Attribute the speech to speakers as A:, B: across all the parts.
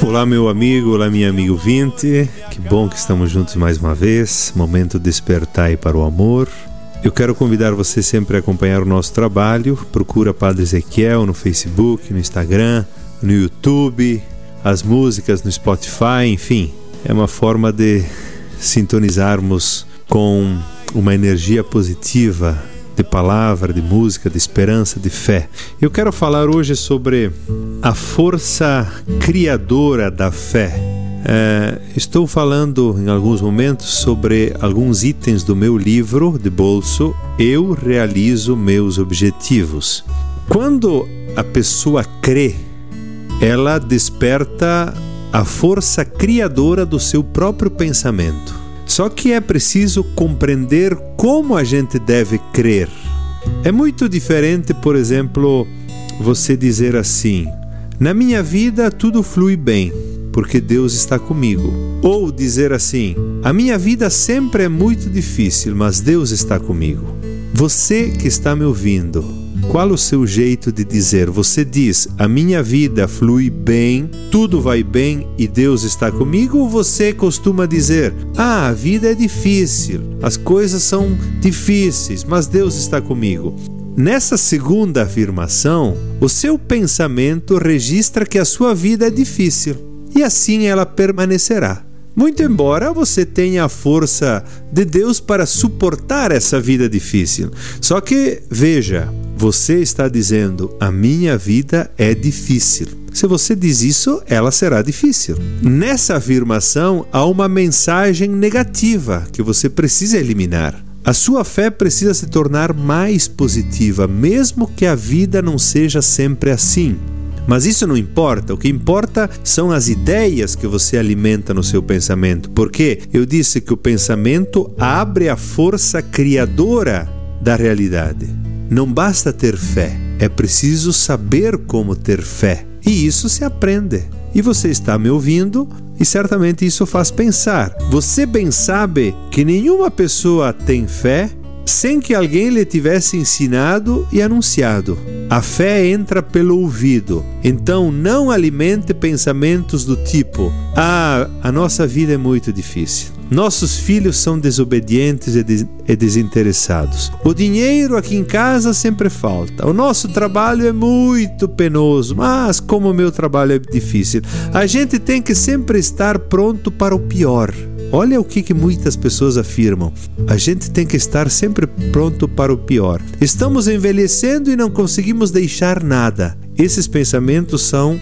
A: Olá, meu amigo, olá, minha amiga ouvinte. Que bom que estamos juntos mais uma vez. Momento de despertar aí para o amor. Eu quero convidar você sempre a acompanhar o nosso trabalho. Procura Padre Ezequiel no Facebook, no Instagram, no YouTube, as músicas no Spotify, enfim. É uma forma de sintonizarmos com uma energia positiva de palavra, de música, de esperança, de fé. Eu quero falar hoje sobre a força criadora da fé. Estou falando em alguns momentos sobre alguns itens do meu livro de bolso, Eu Realizo Meus Objetivos. Quando a pessoa crê, ela desperta a força criadora do seu próprio pensamento. Só que é preciso compreender como a gente deve crer. É muito diferente, por exemplo, você dizer assim: na minha vida tudo flui bem, porque Deus está comigo. Ou dizer assim: a minha vida sempre é muito difícil, mas Deus está comigo. Você que está me ouvindo, qual o seu jeito de dizer? Você diz: a minha vida flui bem, tudo vai bem e Deus está comigo? Ou você costuma dizer: a vida é difícil, as coisas são difíceis, mas Deus está comigo? Nessa segunda afirmação, o seu pensamento registra que a sua vida é difícil e assim ela permanecerá. Muito embora você tenha a força de Deus para suportar essa vida difícil. Só que, veja, você está dizendo: a minha vida é difícil. Se você diz isso, ela será difícil. Nessa afirmação há uma mensagem negativa que você precisa eliminar. A sua fé precisa se tornar mais positiva, mesmo que a vida não seja sempre assim. Mas isso não importa, o que importa são as ideias que você alimenta no seu pensamento, porque eu disse que o pensamento abre a força criadora da realidade. Não basta ter fé, é preciso saber como ter fé, e isso se aprende. E você está me ouvindo e certamente isso faz pensar. Você bem sabe que nenhuma pessoa tem fé sem que alguém lhe tivesse ensinado e anunciado. A fé entra pelo ouvido. Então não alimente pensamentos do tipo: a nossa vida é muito difícil. Nossos filhos são desobedientes e desinteressados. O dinheiro aqui em casa sempre falta. O nosso trabalho é muito penoso, mas como o meu trabalho é difícil. A gente tem que sempre estar pronto para o pior. Olha o que muitas pessoas afirmam. A gente tem que estar sempre pronto para o pior. Estamos envelhecendo e não conseguimos deixar nada. Esses pensamentos são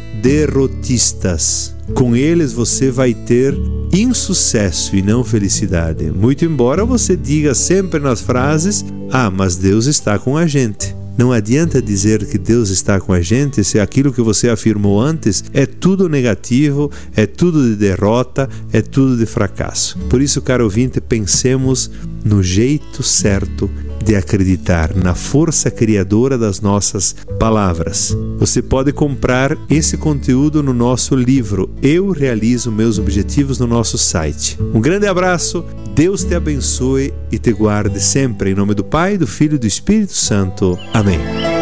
A: derrotistas. Com eles você vai ter insucesso e não felicidade. Muito embora você diga sempre nas frases: mas Deus está com a gente. Não adianta dizer que Deus está com a gente se aquilo que você afirmou antes é tudo negativo, é tudo de derrota, é tudo de fracasso. Por isso, caro ouvinte, pensemos no jeito certo de acreditar na força criadora das nossas palavras. Você pode comprar esse conteúdo no nosso livro Eu Realizo Meus Objetivos no nosso site. Um grande abraço, Deus te abençoe e te guarde sempre. Em nome do Pai, do Filho e do Espírito Santo. Amém.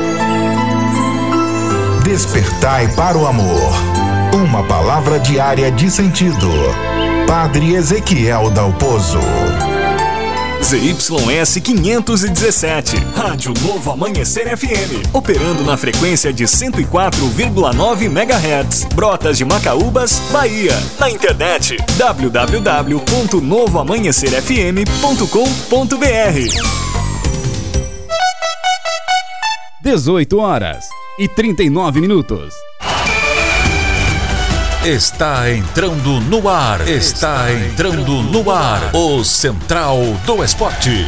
B: Despertai para o amor. Uma palavra diária de sentido. Padre Ezequiel Dalpozo.
C: ZYS 517, Rádio Novo Amanhecer FM, operando na frequência de 104,9 MHz, Brotas de Macaúbas, Bahia. Na internet, www.novoamanhecerfm.com.br.
D: 18h39.
B: Está entrando no ar. Está entrando no ar. O Central do Esporte.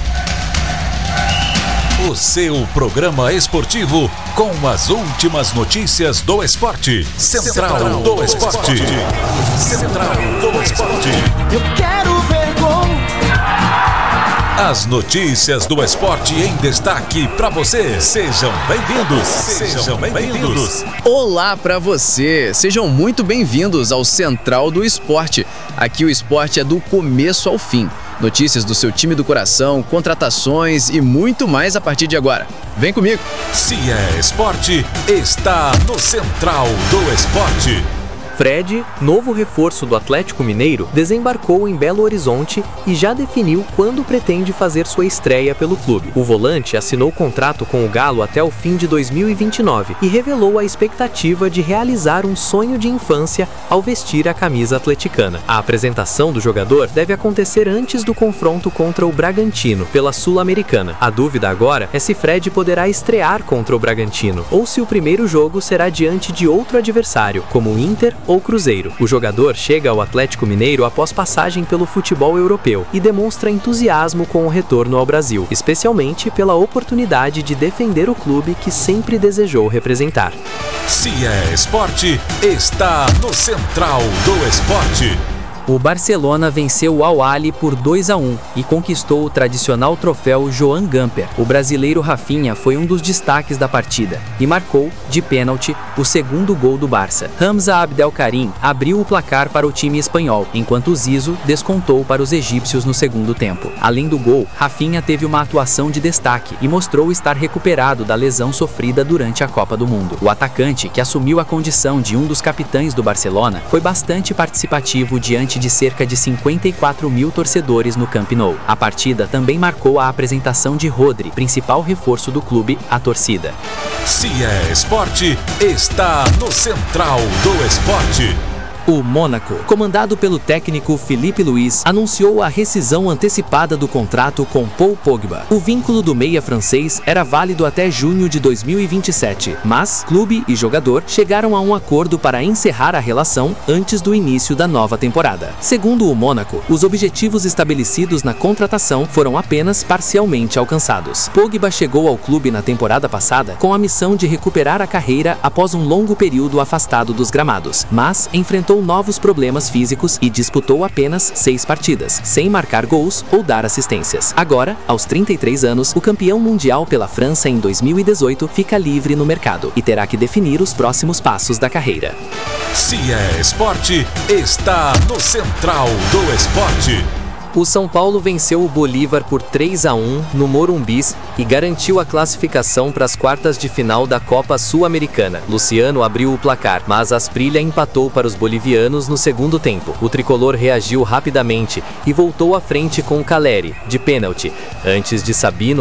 B: O seu programa esportivo com as últimas notícias do esporte. Central do Esporte. Central do Esporte.
E: Eu quero ver gol.
B: As notícias do esporte em destaque para você. Sejam bem-vindos. Sejam bem-vindos.
D: Olá para você. Sejam muito bem-vindos ao Central do Esporte. Aqui o esporte é do começo ao fim. Notícias do seu time do coração, contratações e muito mais a partir de agora. Vem comigo.
B: Se é esporte, está no Central do Esporte.
F: Fred, novo reforço do Atlético Mineiro, desembarcou em Belo Horizonte e já definiu quando pretende fazer sua estreia pelo clube. O volante assinou contrato com o Galo até o fim de 2029 e revelou a expectativa de realizar um sonho de infância ao vestir a camisa atleticana. A apresentação do jogador deve acontecer antes do confronto contra o Bragantino, pela Sul-Americana. A dúvida agora é se Fred poderá estrear contra o Bragantino ou se o primeiro jogo será diante de outro adversário, como o Inter ou Cruzeiro. O jogador chega ao Atlético Mineiro após passagem pelo futebol europeu e demonstra entusiasmo com o retorno ao Brasil, especialmente pela oportunidade de defender o clube que sempre desejou representar.
B: Se é esporte, está no Central do Esporte.
G: O Barcelona venceu o Al-Ahly por 2-1 e conquistou o tradicional troféu Joan Gamper. O brasileiro Rafinha foi um dos destaques da partida e marcou, de pênalti, o segundo gol do Barça. Hamza Abdelkarim abriu o placar para o time espanhol, enquanto Zizou descontou para os egípcios no segundo tempo. Além do gol, Rafinha teve uma atuação de destaque e mostrou estar recuperado da lesão sofrida durante a Copa do Mundo. O atacante, que assumiu a condição de um dos capitães do Barcelona, foi bastante participativo diante de cerca de 54 mil torcedores no Camp Nou. A partida também marcou a apresentação de Rodri, principal reforço do clube, à torcida.
B: Se é esporte, está no Central do Esporte.
F: O Mônaco, comandado pelo técnico Filipe Luís, anunciou a rescisão antecipada do contrato com Paul Pogba. O vínculo do meia francês era válido até junho de 2027, mas clube e jogador chegaram a um acordo para encerrar a relação antes do início da nova temporada. Segundo o Mônaco, os objetivos estabelecidos na contratação foram apenas parcialmente alcançados. Pogba chegou ao clube na temporada passada com a missão de recuperar a carreira após um longo período afastado dos gramados, mas enfrentou novos problemas físicos e disputou apenas 6 partidas, sem marcar gols ou dar assistências. Agora, aos 33 anos, o campeão mundial pela França em 2018 fica livre no mercado e terá que definir os próximos passos da carreira.
B: Se é esporte, está no Central do Esporte.
F: O São Paulo venceu o Bolívar por 3-1 no Morumbis e garantiu a classificação para as quartas de final da Copa Sul-Americana. Luciano abriu o placar, mas Asprilla empatou para os bolivianos no segundo tempo. O tricolor reagiu rapidamente e voltou à frente com Caleri, de pênalti, antes de Sabino